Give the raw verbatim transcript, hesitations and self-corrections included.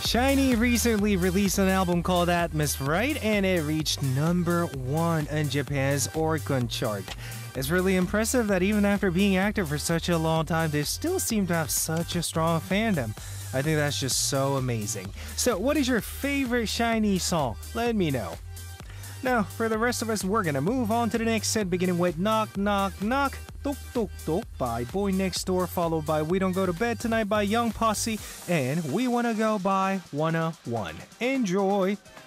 SHINee recently released an album called Atmos, right? And it reached number one in Japan's Oricon chart. It's really impressive that even after being active for such a long time, they still seem to have such a strong fandom. I think that's just so amazing. So what is your favorite SHINee song? Let me know. Now, for the rest of us, we're gonna move on to the next set, beginning with Knock Knock Knock, Tok Tok Tok by Boy Next Door, followed by We Don't Go to Bed Tonight by Young Posse, and We Wanna Go by one oh one. Enjoy!